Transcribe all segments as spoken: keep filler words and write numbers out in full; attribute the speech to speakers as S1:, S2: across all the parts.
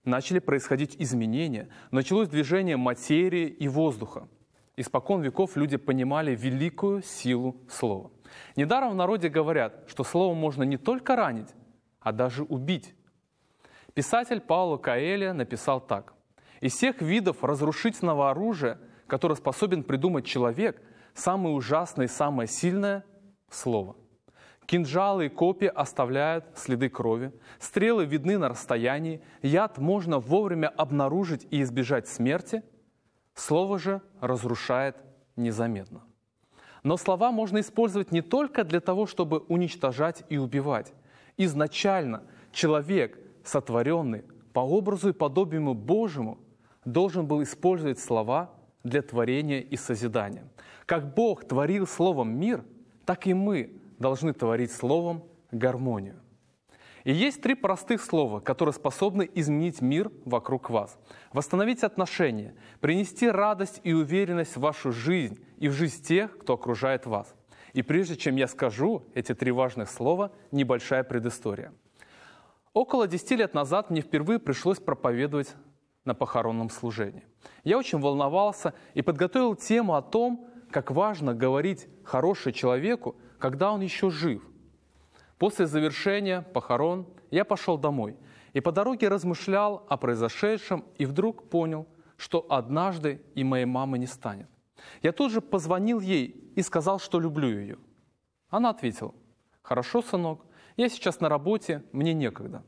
S1: начали происходить изменения, началось движение материи и воздуха. Испокон веков люди понимали великую силу слова. Недаром в народе говорят, что словом можно не только ранить, а даже убить. Писатель Пауло Коэльо написал так: «Из всех видов разрушительного оружия, которое способен придумать человек, самое ужасное и самое сильное – слово. Кинжалы и копья оставляют следы крови, стрелы видны на расстоянии, яд можно вовремя обнаружить и избежать смерти, слово же разрушает незаметно». Но слова можно использовать не только для того, чтобы уничтожать и убивать. Изначально человек, сотворенный по образу и подобию Божьему, должен был использовать слова для творения и созидания. Как Бог творил словом мир, так и мы должны творить словом гармонию. И есть три простых слова, которые способны изменить мир вокруг вас, восстановить отношения, принести радость и уверенность в вашу жизнь и в жизнь тех, кто окружает вас. И прежде чем я скажу эти три важных слова, небольшая предыстория. Около десяти лет назад мне впервые пришлось проповедовать на похоронном служении. Я очень волновался и подготовил тему о том, как важно говорить хорошее человеку, когда он еще жив. После завершения похорон я пошел домой и по дороге размышлял о произошедшем и вдруг понял, что однажды и моей мамы не станет. Я тут же позвонил ей и сказал, что люблю ее. Она ответила: «Хорошо, сынок, я сейчас на работе, мне некогда».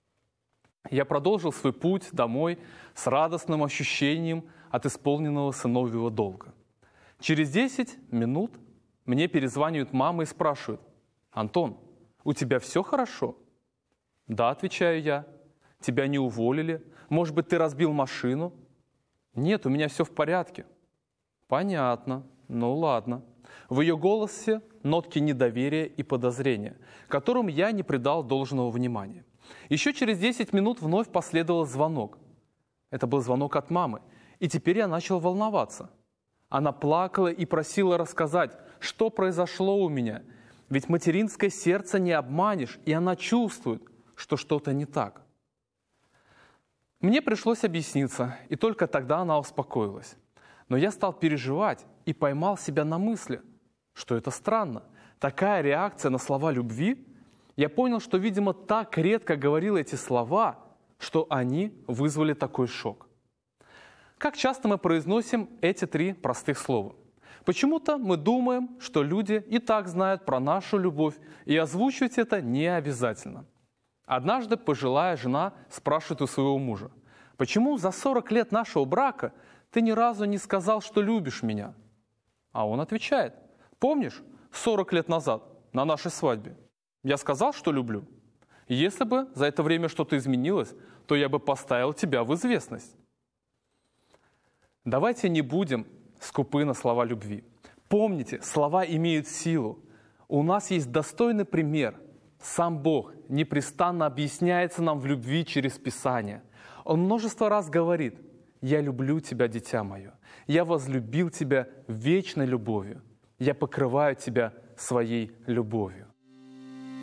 S1: Я продолжил свой путь домой с радостным ощущением от исполненного сыновьего долга. Через десять минут мне перезванивают мама и спрашивают: «Антон, у тебя все хорошо?» «Да», — отвечаю я. «Тебя не уволили? Может быть, ты разбил машину?» «Нет, у меня все в порядке». «Понятно. Ну ладно». В ее голосе нотки недоверия и подозрения, которым я не придал должного внимания. Еще через десять минут вновь последовал звонок. Это был звонок от мамы, и теперь я начал волноваться. Она плакала и просила рассказать, что произошло у меня, ведь материнское сердце не обманешь, и она чувствует, что что-то не так. Мне пришлось объясниться, и только тогда она успокоилась. Но я стал переживать и поймал себя на мысли, что это странно. Такая реакция на слова любви. Я понял, что, видимо, так редко говорил эти слова, что они вызвали такой шок. Как часто мы произносим эти три простых слова? Почему-то мы думаем, что люди и так знают про нашу любовь, и озвучивать это не обязательно. Однажды пожилая жена спрашивает у своего мужа: «Почему за сорок лет нашего брака ты ни разу не сказал, что любишь меня?» А он отвечает: «Помнишь, сорок лет назад на нашей свадьбе я сказал, что люблю? Если бы за это время что-то изменилось, то я бы поставил тебя в известность». Давайте не будем скупы на слова любви. Помните, слова имеют силу. У нас есть достойный пример. Сам Бог непрестанно объясняется нам в любви через Писание. Он множество раз говорит: «Я люблю тебя, дитя мое. Я возлюбил тебя вечной любовью. Я покрываю тебя своей любовью».